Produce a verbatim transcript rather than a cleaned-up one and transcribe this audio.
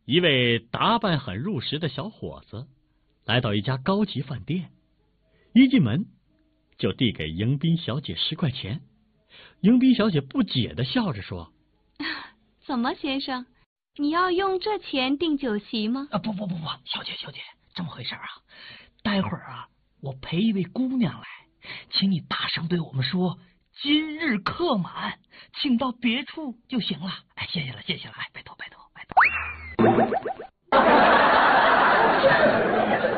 一位打扮很入时的小伙子来到一家高级饭店，一进门就递给迎宾小姐十块钱。迎宾小姐不解地笑着说：“ 怎么，先生，你要用这钱订酒席吗？” 啊，不不不不，小姐小姐，这么回事啊？待会儿啊，我陪一位姑娘来，请你大声对我们说今日客满，请到别处就行了。哎，谢谢了，谢谢了，哎，拜托拜托拜托。